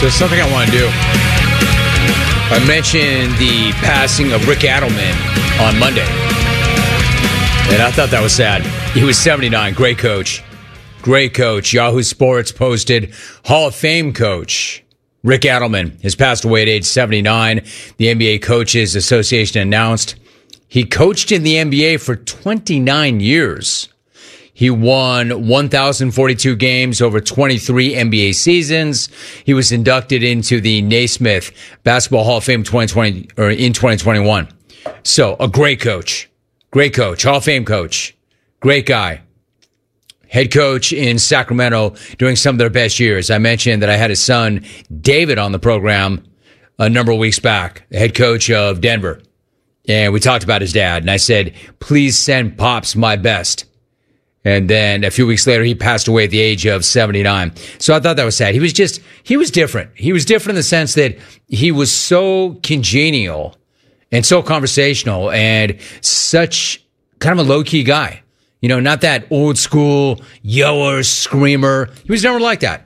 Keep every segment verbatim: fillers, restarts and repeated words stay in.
So it's something I want to do. I mentioned the passing of Rick Adelman on Monday. And I thought that was sad. He was seventy-nine. Great coach. Great coach. Yahoo Sports posted Hall of Fame coach Rick Adelman has passed away at age seventy-nine. The N B A Coaches Association announced he coached in the N B A for twenty-nine years. He won one thousand forty-two games over twenty-three N B A seasons. He was inducted into the Naismith Basketball Hall of Fame twenty twenty or in twenty twenty-one. So a great coach, great coach, Hall of Fame coach, great guy. Head coach in Sacramento during some of their best years. I mentioned that I had his son David on the program a number of weeks back, the head coach of Denver. And we talked about his dad. And I said, please send Pops my best. And then a few weeks later, he passed away at the age of seventy-nine. So I thought that was sad. He was just, he was different. He was different in the sense that he was so congenial and so conversational and such kind of a low-key guy. You know, not that old school yoer, screamer. He was never like that.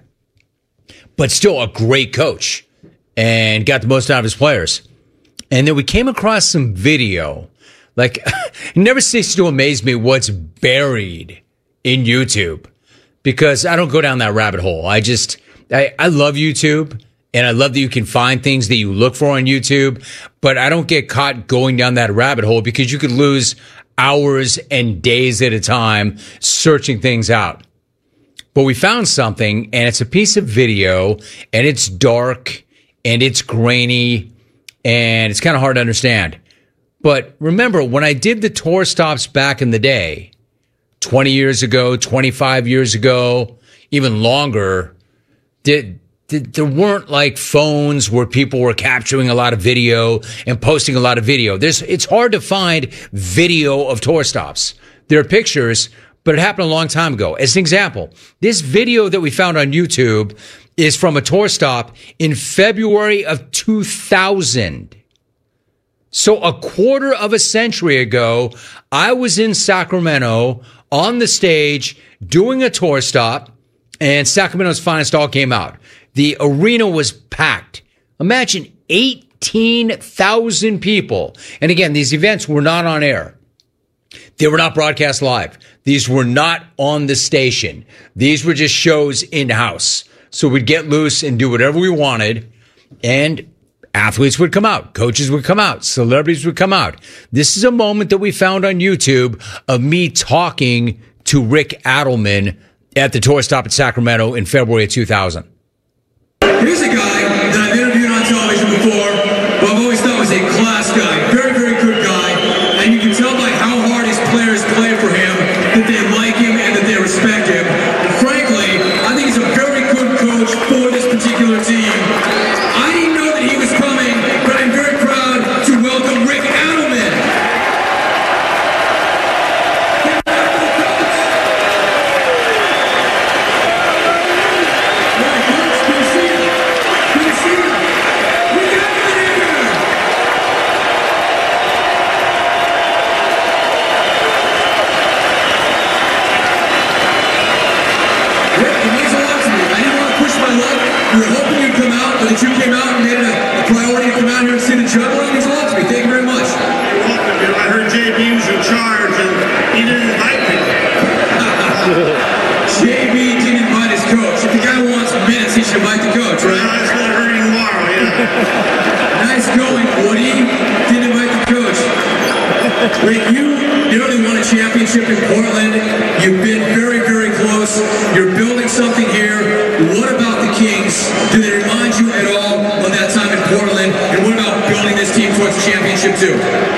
But still a great coach and got the most out of his players. And then we came across some video. Like, it never ceases to amaze me what's buried in YouTube, because I don't go down that rabbit hole. I just, I, I love YouTube, and I love that you can find things that you look for on YouTube, but I don't get caught going down that rabbit hole because you could lose hours and days at a time searching things out. But we found something, and it's a piece of video, and it's dark, and it's grainy, and it's kind of hard to understand. But remember, when I did the tour stops back in the day, twenty years ago, twenty-five years ago, even longer, did, did, there weren't like phones where people were capturing a lot of video and posting a lot of video. There's, it's hard to find video of tour stops. There are pictures, but it happened a long time ago. As an example, this video that we found on YouTube is from a tour stop in February of two thousand. So a quarter of a century ago, I was in Sacramento on the stage doing a tour stop, and Sacramento's Finest all came out. The arena was packed. Imagine eighteen thousand people. And again, these events were not on air. They were not broadcast live. These were not on the station. These were just shows in-house. So we'd get loose and do whatever we wanted, and athletes would come out, coaches would come out, celebrities would come out. This is a moment that we found on YouTube of me talking to Rick Adelman at the tour stop at Sacramento in February of two thousand. Here's a guy that I've interviewed on television before, who I've always thought was a class guy, very, very good guy, and you can tell by how hard his players play for him that they like him and that they respect him. And frankly, I think he's a very good coach for this particular team. I didn't know that he was coming, but I'm very proud to welcome Rick Adelman. Good to see you. Good to see you. Rick Adelman here. Rick, it means a lot to me. I didn't want to push my luck. We were hoping you'd come out, but that you came out and made it a, a priority to come out here and see the juggler. It means a lot to me. Thank you very much. You're welcome. You know, I heard J B was in charge, and he didn't invite me. J B didn't invite his coach. If the guy wants minutes, he should invite the coach, Well, right? it's going to hurt him tomorrow, yeah. Nice going, Woody. Didn't invite the coach. Rick, you nearly won a championship in Portland. You've been very, very close. You're building something here. What about the Kings? Do they remind you at all of that time in Portland? And what about building this team towards a championship too?